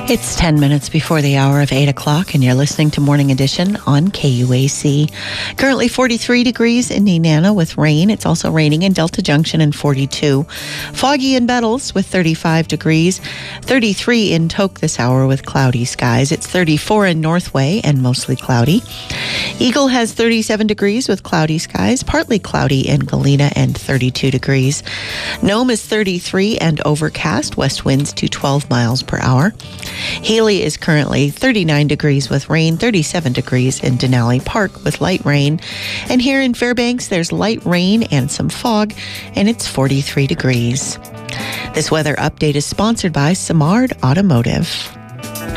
It's 10 minutes before the hour of 8 o'clock, and you're listening to Morning Edition on KUAC. Currently 43 degrees in Nenana with rain. It's also raining in Delta Junction and 42. Foggy in Bettles with 35 degrees. 33 in Tok this hour with cloudy skies. It's 34 in Northway and mostly cloudy. Eagle has 37 degrees with cloudy skies, partly cloudy in Galena and 32 degrees. Nome is 33 and overcast, west winds to 12 miles per hour. Haley is currently 39 degrees with rain, 37 degrees in Denali Park with light rain. And here in Fairbanks, there's light rain and some fog, and it's 43 degrees. This weather update is sponsored by Simard Automotive.